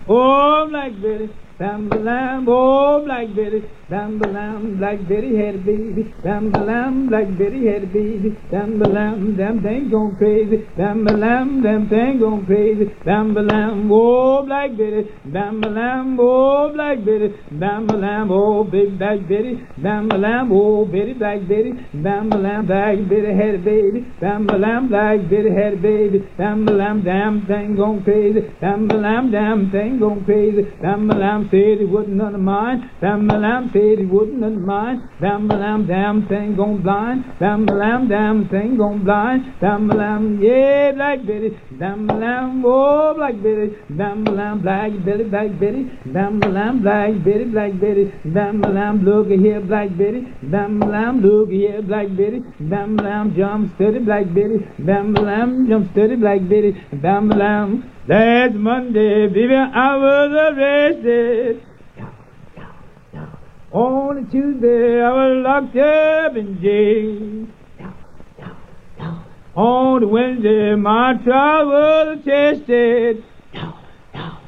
Oh, Black Betty, bam-ba-lam, oh, Black Betty, bam-ba-lam, Black Betty had a baby, bam-ba-lam, Black Betty had a baby, bam-ba-lam, them thing gone crazy, bam-ba-lam, them thing gone crazy, bam-ba-lam, oh, Black Betty, bam-ba-lam, oh, Black Betty, bam-ba-lam, oh, baby Black Betty, bam-ba-lam, oh, Betty Black Betty, bam-ba-lam, Black Betty had a baby, bam-ba-lam, Black Betty had a baby, bam-ba-lam, damn thing gone crazy, bam-ba-lam, damn thing gone crazy, bam-ba-lam said he wasn't none of mine, bam-ba-lam said he wasn't none of mine, bam-ba-lam, damn thing gone blind, bam-ba-lam, damn thing gone blind, bam-ba-lam, yeah, Black Betty, bam-ba-lam, oh, Black Betty, bam-ba-lam, Black Betty, Black Betty, bam-ba-lam, Black Betty, Black Betty, bam-ba-lam, look here, Black Betty, bam-ba-lam, look here, Black Betty, bam-ba-lam, jump steady, Black Betty, bam-ba-lam, jump steady, Black Betty, bam-ba-lam. Last Monday, baby, I was arrested. On a Tuesday, I was locked up in jail. On a Wednesday, my trial was attested.